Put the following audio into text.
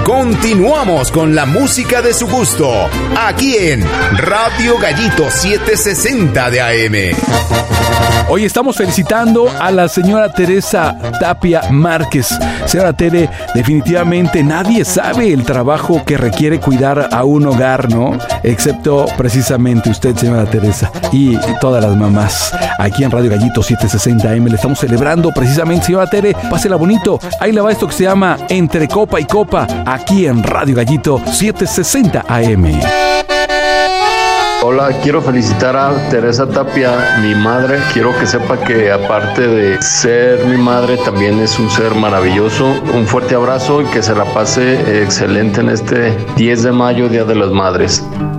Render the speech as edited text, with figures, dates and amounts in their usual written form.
Continuamos con la música de su gusto, aquí en Radio Gallito 760 de AM. Hoy estamos felicitando a la señora Teresa Tapia Márquez. Señora Tere, definitivamente nadie sabe el trabajo que requiere cuidar a un hogar, ¿no? Excepto precisamente usted, señora Teresa, y todas las mamás. Aquí en Radio Gallito 760 AM le estamos celebrando precisamente, señora Tere. Pásela bonito. Ahí le va esto que se llama Entre Copa y Copa, aquí en Radio Gallito 760 AM. Hola, quiero felicitar a Teresa Tapia, mi madre. Quiero que sepa que aparte de ser mi madre, también es un ser maravilloso. Un fuerte abrazo y que se la pase excelente en este 10 de mayo, Día de las Madres.